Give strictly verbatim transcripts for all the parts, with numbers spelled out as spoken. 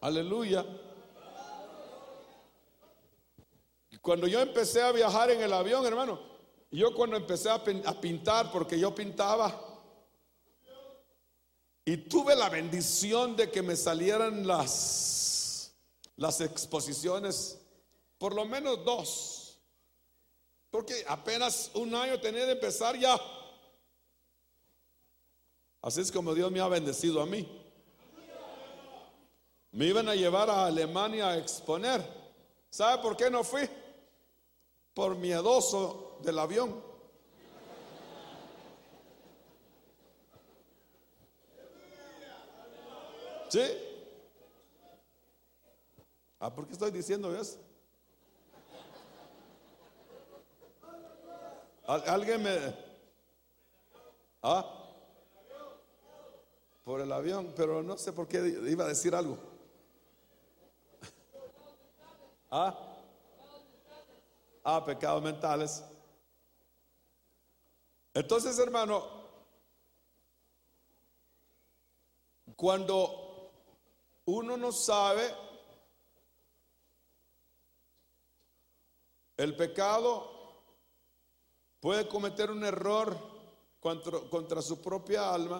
Aleluya. Cuando yo empecé a viajar en el avión, hermano, yo cuando empecé a pintar, porque yo pintaba, y tuve la bendición de que me salieran las, las exposiciones, por lo menos dos, porque apenas un año tenía de empezar ya. Así es como Dios me ha bendecido a mí. Me iban a llevar a Alemania a exponer. ¿Sabe por qué no fui? Por miedoso del avión. ¿Sí? Ah, ¿por qué estoy diciendo eso? ¿Al- ¿Alguien me... ¿Ah? Por el avión, pero no sé por qué iba a decir algo. ¿Ah? Ah, pecados mentales. Entonces, hermano, cuando uno no sabe, el pecado puede cometer un error contra, contra su propia alma,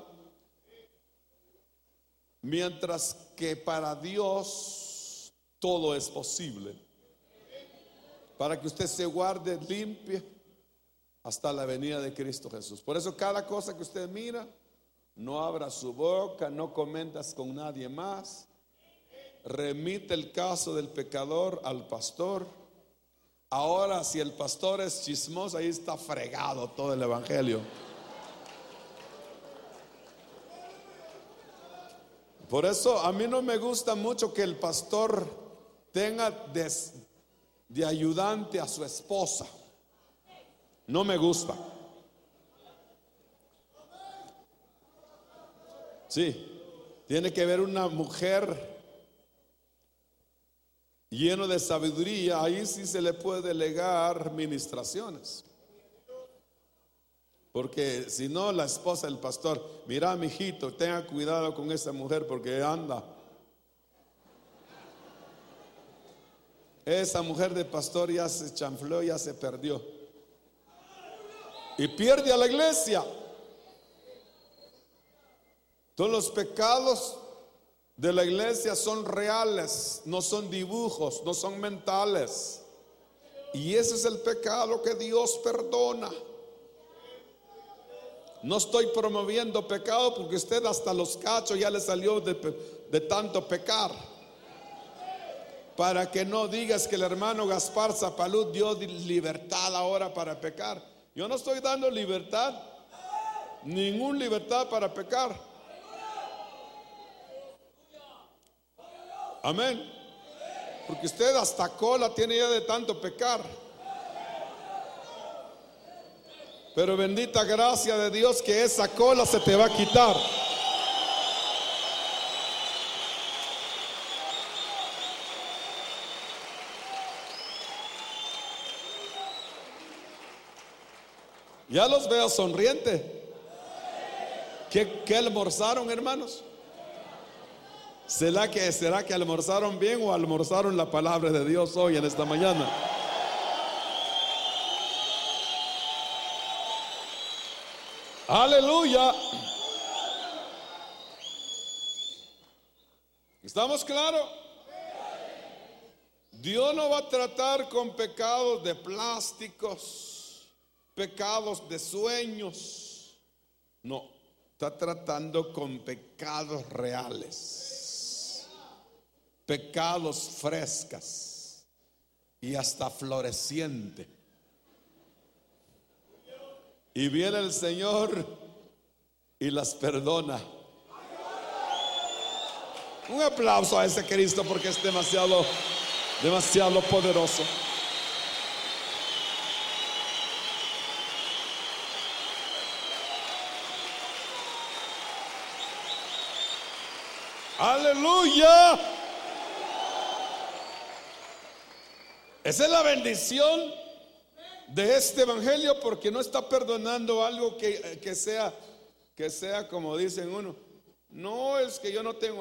mientras que para Dios todo es posible. Para que usted se guarde limpio hasta la venida de Cristo Jesús. Por eso cada cosa que usted mira, no abra su boca, no comentas con nadie más. Remite el caso del pecador al pastor. Ahora, si el pastor es chismoso, ahí está fregado todo el evangelio. Por eso a mí no me gusta mucho que el pastor tenga des, de ayudante a su esposa. No me gusta. Sí, tiene que haber una mujer lleno de sabiduría. Ahí sí se le puede delegar ministraciones. Porque si no, la esposa del pastor, mira, mijito, tenga cuidado con esa mujer porque anda. Esa mujer de pastor ya se chanfló, ya se perdió. Y pierde a la iglesia. Todos los pecados de la iglesia son reales, no son dibujos, no son mentales. Y ese es el pecado que Dios perdona. No estoy promoviendo pecado porque usted hasta los cachos ya le salió de, de tanto pecar. Para que no digas que el hermano Gaspar Zapalud dio libertad ahora para pecar. Yo no estoy dando libertad, ninguna libertad para pecar. Amén. Porque usted hasta cola tiene ya de tanto pecar. Pero bendita gracia de Dios que esa cola se te va a quitar. Ya los veo sonrientes. ¿Qué, qué almorzaron, hermanos? ¿Será que, ¿Será que almorzaron bien o almorzaron la palabra de Dios hoy en esta mañana? Aleluya. ¿Estamos claros? Dios no va a tratar con pecados de plásticos, pecados de sueños. No, está tratando con pecados reales, pecados frescas y hasta floreciente. Y viene el Señor y las perdona. Un aplauso a ese Cristo porque es demasiado, demasiado poderoso. Aleluya. Esa es la bendición de este evangelio, porque no está perdonando algo que, que sea, que sea como dicen uno. No, es que yo no tengo